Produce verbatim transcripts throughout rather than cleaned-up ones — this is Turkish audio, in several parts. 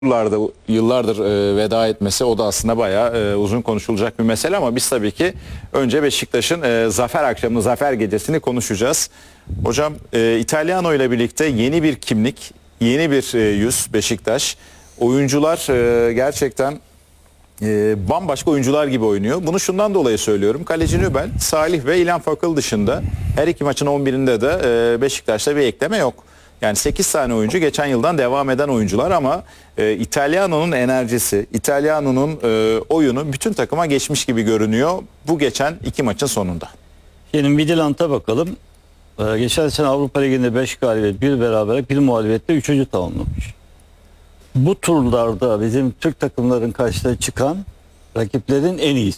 Yıllarda, yıllardır e, veda etmesi o da aslında bayağı e, uzun konuşulacak bir mesele ama biz tabii ki önce Beşiktaş'ın e, zafer akşamını, zafer gecesini konuşacağız. Hocam e, İtalyano ile birlikte yeni bir kimlik, yeni bir e, yüz Beşiktaş. Oyuncular e, gerçekten e, bambaşka oyuncular gibi oynuyor. Bunu şundan dolayı söylüyorum. Kaleci Nübel, Salih ve İlhan Fakıl dışında her iki maçın on birinde de e, Beşiktaş'ta bir ekleme yok. Yani sekiz tane oyuncu geçen yıldan devam eden oyuncular ama e, İtalyano'nun enerjisi, İtalyano'nun e, oyunu bütün takıma geçmiş gibi görünüyor bu geçen iki maçın sonunda. Şimdi Midtjylland'a bakalım. Ee, geçen sene Avrupa Ligi'nde beş galibiyet, bir beraberlik, bir muhalefetle üçüncü tamamlamış. Bu turlarda bizim Türk takımların karşısına çıkan rakiplerin en iyisi.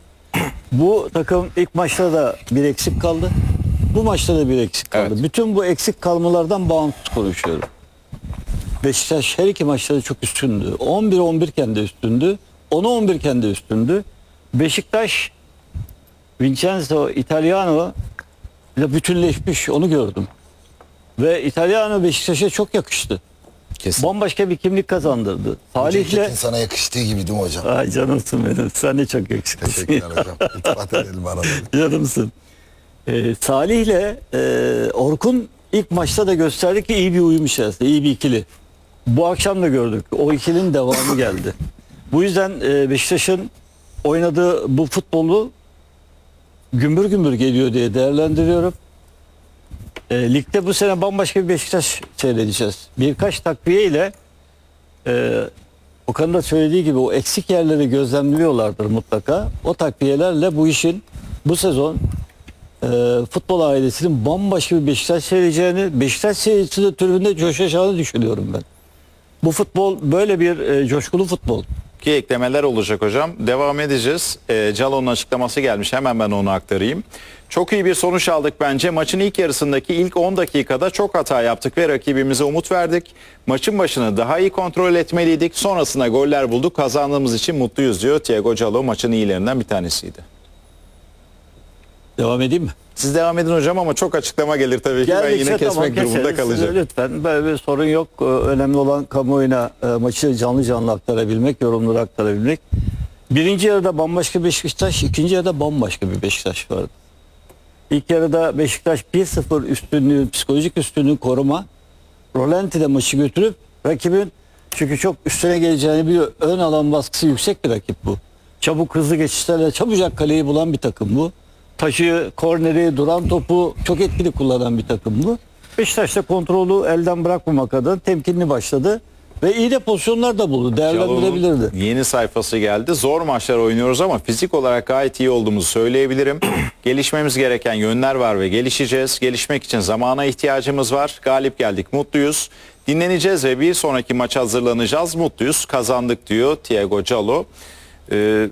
Bu takım ilk maçta da bir eksik kaldı. Bu maçta da bir eksik kaldı. Evet. Bütün bu eksik kalmalardan bağımsız konuşuyorum. Beşiktaş her iki maçta da çok üstündü. on bir on bir iken de üstündü. on on bir iken de üstündü. Beşiktaş Vincenzo Italiano ile bütünleşmiş, onu gördüm. Ve Italiano Beşiktaş'a çok yakıştı. Kesin. Bambaşka bir kimlik kazandırdı. Salih'le... sana yakıştığı gibi değil mi hocam? Ay canımsın benim. Sen de çok yakışıklısın. Teşekkürler hocam. İltifat edelim arada. Canımsın. Ee, Salih'le e, Orkun ilk maçta da gösterdi ki iyi bir uyum içerisinde, iyi bir ikili. Bu akşam da gördük. O ikilinin devamı geldi. Bu yüzden e, Beşiktaş'ın oynadığı bu futbolu gümbür gümbür geliyor diye değerlendiriyorum. E, ligde bu sene bambaşka bir Beşiktaş seyredeceğiz. Birkaç takviye ile e, Okan'ın da söylediği gibi o eksik yerleri gözlemliyorlardır mutlaka. O takviyelerle bu işin bu sezon e, futbol ailesinin bambaşka bir Beşiktaş seyredeceğini, Beşiktaş seyircisi de tribünde coşacağını düşünüyorum ben. Bu futbol böyle bir e, coşkulu futbol. Ki eklemeler olacak hocam. Devam edeceğiz. E, Calo'nun açıklaması gelmiş. Hemen ben onu aktarayım. Çok iyi bir sonuç aldık bence. Maçın ilk yarısındaki ilk on dakikada çok hata yaptık ve rakibimize umut verdik. Maçın başını daha iyi kontrol etmeliydik. Sonrasında goller bulduk. Kazandığımız için mutluyuz diyor. Thiago Calo maçın iyilerinden bir tanesiydi. Devam edeyim mi? Siz devam edin hocam ama çok açıklama gelir tabii ki. Ben yine kesmek tamam, durumunda keseriz. kalacağım. Lütfen, böyle bir sorun yok. Ee, Önemli olan kamuoyuna e, maçı canlı canlı aktarabilmek, yorumları aktarabilmek. Birinci yarıda bambaşka Beşiktaş, ikinci yarıda bambaşka bir Beşiktaş vardı. İlk yarıda Beşiktaş bir sıfır üstünlüğü, psikolojik üstünlüğü koruma. Rolanti'de maçı götürüp rakibin, çünkü çok üstüne geleceğini biliyor. Ön alan baskısı yüksek bir rakip bu. Çabuk hızlı geçişlerle çabucak kaleyi bulan bir takım bu. Taşı, korneri, duran topu çok etkili kullanan bir takım bu. Beşiktaş da kontrolü elden bırakmamak adına temkinli başladı. Ve iyi de pozisyonlar da buldu. Değerlendirebilirdi. Calo'nun yeni sayfası geldi. Zor maçlar oynuyoruz ama fizik olarak gayet iyi olduğumuzu söyleyebilirim. Gelişmemiz gereken yönler var ve gelişeceğiz. Gelişmek için zamana ihtiyacımız var. Galip geldik, mutluyuz. Dinleneceğiz ve bir sonraki maça hazırlanacağız. Mutluyuz. Kazandık diyor Thiago Calo. Ee,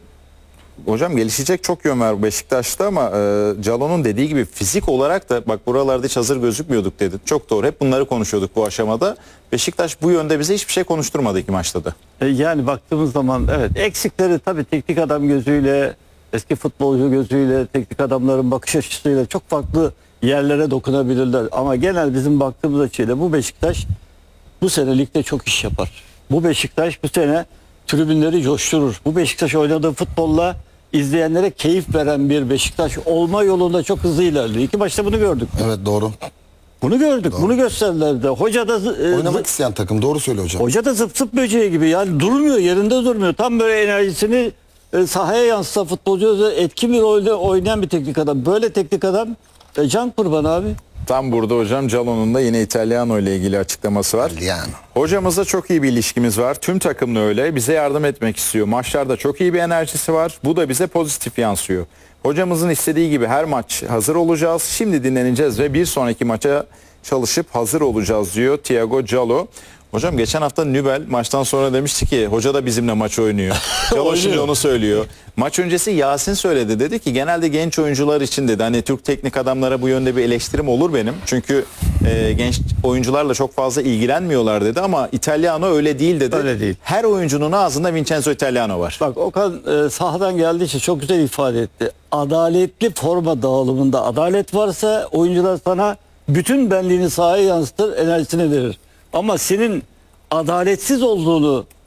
Hocam gelişecek çok yön var Beşiktaş'ta ama e, Calo'nun dediği gibi fizik olarak da bak buralarda hiç hazır gözükmüyorduk dedi. Çok doğru. Hep bunları konuşuyorduk bu aşamada. Beşiktaş bu yönde bize hiçbir şey konuşturmadı iki maçta da. E, Yani baktığımız zaman evet, eksikleri tabii teknik adam gözüyle, eski futbolcu gözüyle, teknik adamların bakış açısıyla çok farklı yerlere dokunabilirler. Ama genel bizim baktığımız açıyla bu Beşiktaş bu sene ligde çok iş yapar. Bu Beşiktaş bu sene tribünleri coşturur. Bu Beşiktaş oynadığı futbolla izleyenlere keyif veren bir Beşiktaş olma yolunda çok hızlı ilerliyor. İki maçta bunu gördük. Evet doğru. Bunu gördük. Doğru. Bunu gösterdiler de. Hoca da e, Oynamak isteyen takım, doğru söylüyor hocam. Hoca da zıp zıp böceği gibi, yani durmuyor, yerinde durmuyor. Tam böyle enerjisini e, sahaya yansıtan futbolcu da etkin bir rolde oynayan bir teknik adam. Böyle teknik adam e, can kurban abi. Tam burada hocam Calo'nun da yine İtalyano ile ilgili açıklaması var. Yani. Hocamızla çok iyi bir ilişkimiz var. Tüm takımla öyle. Bize yardım etmek istiyor. Maçlarda çok iyi bir enerjisi var. Bu da bize pozitif yansıyor. Hocamızın istediği gibi her maç hazır olacağız. Şimdi dinleneceğiz ve bir sonraki maça çalışıp hazır olacağız diyor Thiago Calo. Hocam geçen hafta Nübel maçtan sonra demişti ki hoca da bizimle maç oynuyor. Calo şimdi onu söylüyor. Maç öncesi Yasin söyledi, dedi ki genelde genç oyuncular için dedi hani Türk teknik adamlara bu yönde bir eleştirim olur benim. Çünkü e, genç oyuncularla çok fazla ilgilenmiyorlar dedi ama İtalyano öyle değil dedi. Öyle değil. Her oyuncunun ağzında Vincenzo Italiano var. Bak Okan e, sahadan geldiği için çok güzel ifade etti. Adaletli forma dağılımında adalet varsa oyuncular sana bütün benliğini sahaya yansıtır, enerjisini verir. Ama senin adaletsiz olduğunu